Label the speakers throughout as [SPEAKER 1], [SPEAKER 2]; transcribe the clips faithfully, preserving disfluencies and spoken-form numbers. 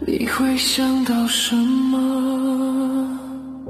[SPEAKER 1] 你会想到什么？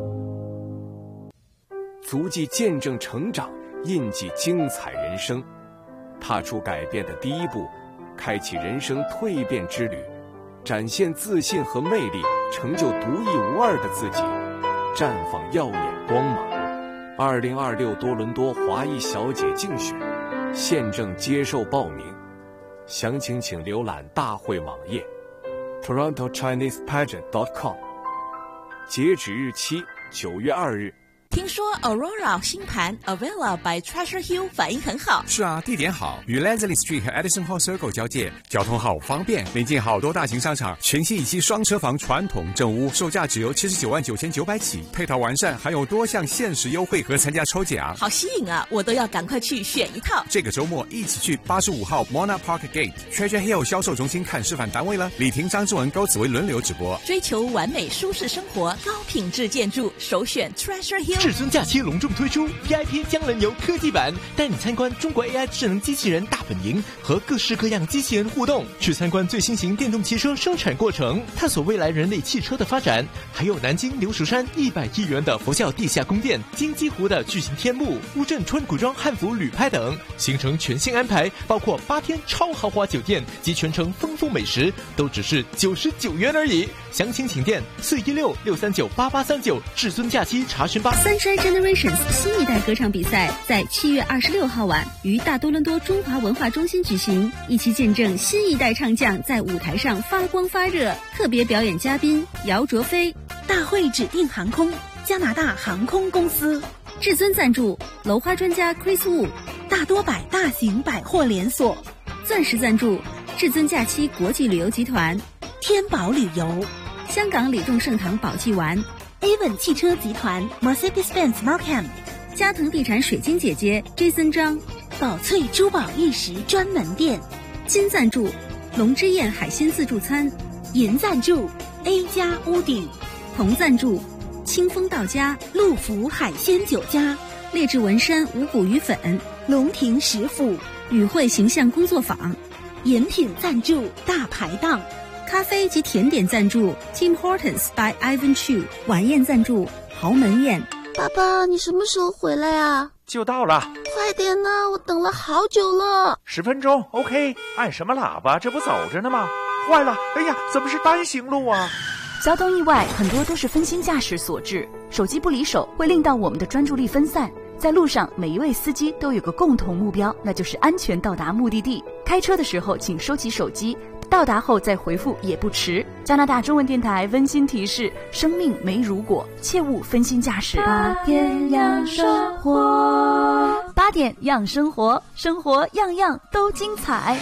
[SPEAKER 2] 足迹见证成长，印记精彩人生，踏出改变的第一步，开启人生蜕变之旅，展现自信和魅力，成就独一无二的自己，绽放耀眼光芒。二零二六多伦多华裔小姐竞选现正接受报名，详情请浏览大会网页 toronto chinese pageant dot com， 截止日期九月二日。
[SPEAKER 3] 听说 Aurora 新盘 Avella by Treasure Hill 反应很好。
[SPEAKER 4] 是啊，地点好，与 Leslie Street 和 Edison Hall Circle 交界，交通好方便，临近好多大型商场，全新一期双车房传统正屋，售价只由七十九万九千九百起，配套完善，还有多项限时优惠和参加抽奖，
[SPEAKER 3] 好吸引啊！我都要赶快去选一套。
[SPEAKER 4] 这个周末一起去八十五号 Mona Park Gate Treasure Hill 销售中心看示范单位了。李婷、张志文、高子薇轮流直播。
[SPEAKER 3] 追求完美舒适生活，高品质建筑，首选 Treasure Hill。
[SPEAKER 5] 至尊假期隆重推出 V I P 江轮游科技版，带你参观中国 A I 智能机器人大本营，和各式各样机器人互动，去参观最新型电动汽车生产过程，探索未来人类汽车的发展。还有南京流蜀山一百亿元的佛教地下宫殿，金鸡湖的巨型天幕，乌镇川古庄汉服旅拍等，行程全新安排，包括八天超豪华酒店及全程丰富美食，都只是九十九元而已。详情请电四一六六三九八八三九，至尊假期查询吧。
[SPEAKER 6] 三山 Generations 新一代歌唱比赛在七月二十六号晚于大多伦多中华文化中心举行，一起见证新一代唱将在舞台上发光发热。特别表演嘉宾姚卓飞，
[SPEAKER 3] 大会指定航空加拿大航空公司，
[SPEAKER 6] 至尊赞助楼花专家 Chris Wu，
[SPEAKER 3] 大多百大型百货连锁，
[SPEAKER 6] 钻石赞助至尊假期国际旅游集团，
[SPEAKER 3] 天宝旅游，
[SPEAKER 6] 香港李众盛堂宝济丸
[SPEAKER 3] ，Avon 汽车集团 Mercedes-Benz Markham，
[SPEAKER 6] 嘉腾地产水晶姐姐 Jason 张，
[SPEAKER 3] 宝翠珠宝玉石专门店，
[SPEAKER 6] 金赞助龙之宴海鲜自助餐，
[SPEAKER 3] 银赞助 A 加屋顶，
[SPEAKER 6] 铜赞助清风到家
[SPEAKER 3] 陆福海鲜酒家，
[SPEAKER 6] 劣质文山五谷鱼粉，
[SPEAKER 3] 龙庭食府，
[SPEAKER 6] 与会形象工作坊，
[SPEAKER 3] 饮品赞助大排档，
[SPEAKER 6] 咖啡及甜点赞助 Tim Hortons by Ivan Chu， 晚宴赞助豪门宴。
[SPEAKER 7] 爸爸，你什么时候回来啊？
[SPEAKER 8] 就到了，
[SPEAKER 7] 快点呢，我等了好久了。
[SPEAKER 8] 十分钟 OK， 按什么喇叭？这不走着呢吗？坏了，哎呀，怎么是单行路啊？
[SPEAKER 9] 交通意外很多都是分心驾驶所致，手机不离手会令到我们的专注力分散。在路上，每一位司机都有个共同目标，那就是安全到达目的地。开车的时候请收起手机，到达后再回复也不迟。加拿大中文电台温馨提示：生命没如果，切勿分心驾驶。
[SPEAKER 10] 八点养生活，
[SPEAKER 9] 八点养生活，生活样样都精彩。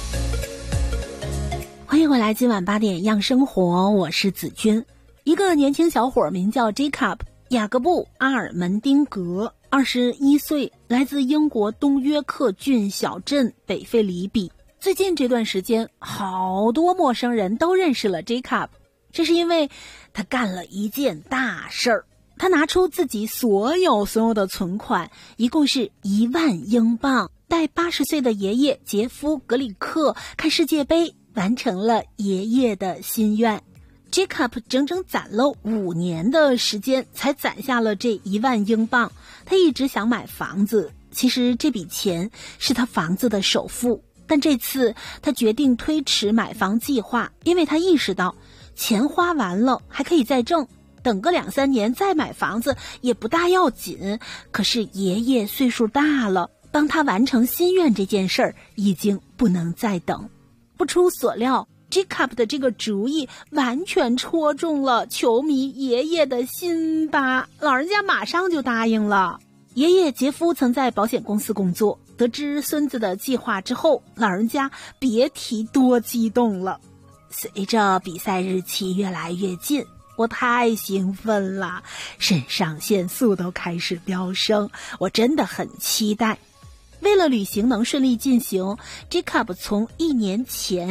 [SPEAKER 3] 欢迎回来，今晚八点样生活，我是子君。一个年轻小伙名叫 Jacob 雅各布阿尔门丁格，二十一岁，来自英国东约克郡小镇北费里比。最近这段时间，好多陌生人都认识了 Jacob， 这是因为他干了一件大事儿。他拿出自己所有所有的存款，一共是一万英镑，带八十岁的爷爷杰夫格里克看世界杯，完成了爷爷的心愿。Jacob 整整攒了五年的时间才攒下了这一万英镑。他一直想买房子，其实这笔钱是他房子的首付，但这次他决定推迟买房计划，因为他意识到钱花完了还可以再挣，等个两三年再买房子也不大要紧。可是爷爷岁数大了，帮他完成心愿这件事儿已经不能再等。不出所料，Jacob 的这个主意完全戳中了球迷爷爷的心吧，老人家马上就答应了。爷爷杰夫曾在保险公司工作，得知孙子的计划之后，老人家别提多激动了。随着比赛日期越来越近，我太兴奋了，肾上腺素都开始飙升，我真的很期待。为了旅行能顺利进行， Jacob 从一年前